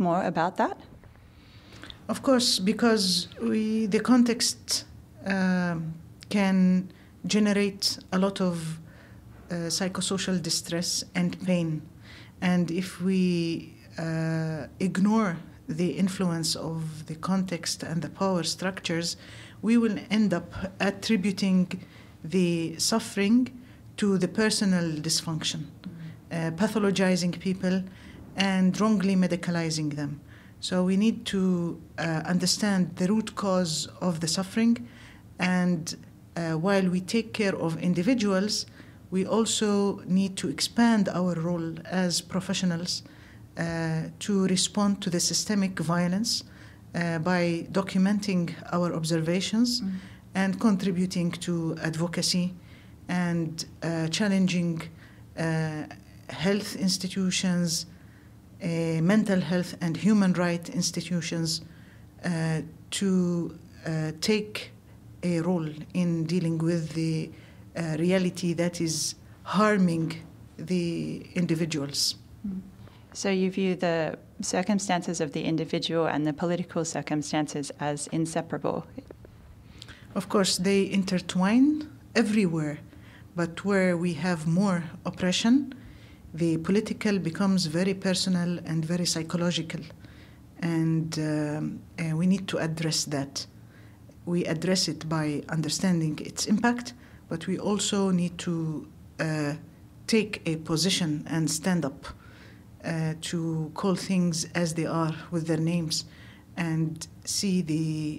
more about that? Of course, because the context can generate a lot of psychosocial distress and pain. And if we ignore the influence of the context and the power structures, we will end up attributing the suffering to the personal dysfunction, pathologizing people and wrongly medicalizing them. So we need to understand the root cause of the suffering, and while we take care of individuals, we also need to expand our role as professionals to respond to the systemic violence by documenting our observations and contributing to advocacy and challenging health institutions, mental health and human rights institutions to take a role in dealing with the reality that is harming the individuals. So you view the circumstances of the individual and the political circumstances as inseparable? Of course, they intertwine everywhere, but where we have more oppression, the political becomes very personal and very psychological, and we need to address that. We address it by understanding its impact, but we also need to take a position and stand up to call things as they are with their names and see the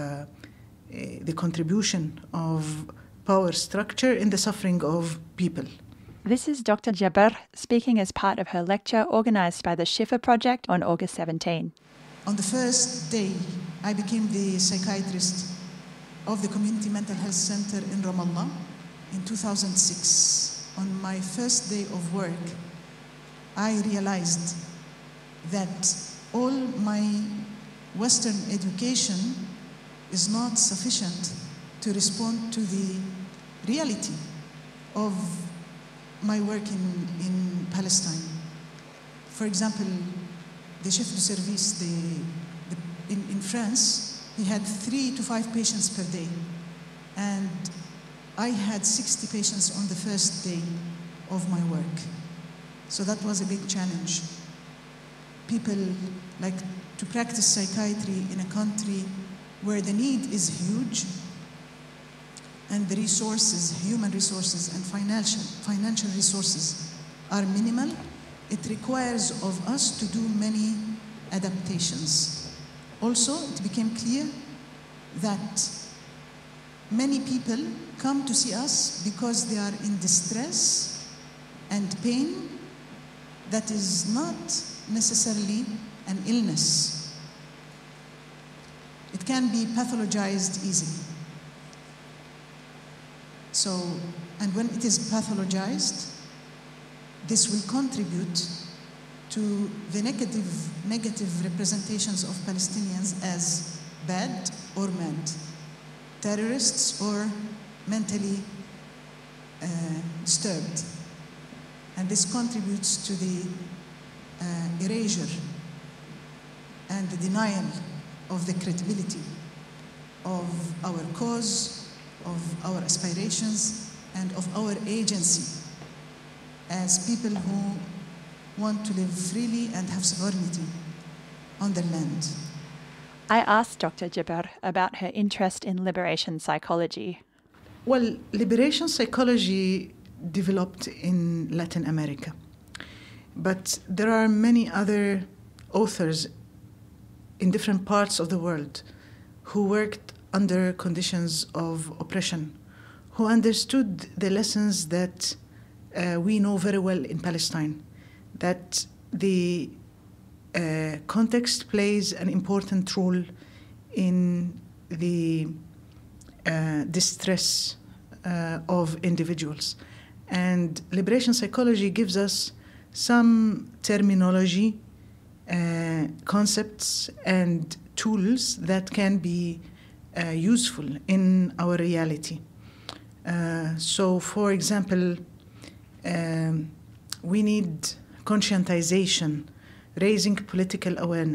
contribution of power structure in the suffering of people. This is Dr. Jaber speaking as part of her lecture organised by the Shifa Project on August 17. On the first day, I became the psychiatrist of the Community Mental Health Center in Ramallah in 2006. On my first day of work, I realized that all my Western education is not sufficient to respond to the reality of my work in Palestine. For example, the chef de service in France, he had 3 to 5 patients per day. And I had 60 patients on the first day of my work. So that was a big challenge. People like to practice psychiatry in a country where the need is huge and the resources, human resources and financial resources are minimal. It requires of us to do many adaptations. Also, it became clear that many people come to see us because they are in distress and pain that is not necessarily an illness. It can be pathologized easily. So, and when it is pathologized, this will contribute to the negative representations of Palestinians as bad or mad, terrorists or mentally disturbed. And this contributes to the erasure and the denial of the credibility of our cause, of our aspirations, and of our agency as people who want to live freely and have sovereignty on their land. I asked Dr. Jaber about her interest in liberation psychology. Well, liberation psychology developed in Latin America, but there are many other authors in different parts of the world who worked under conditions of oppression, who understood the lessons that we know very well in Palestine, that the context plays an important role in the distress of individuals. And liberation psychology gives us some terminology, concepts, and tools that can be useful in our reality. So, for example, we need conscientization, raising political awareness.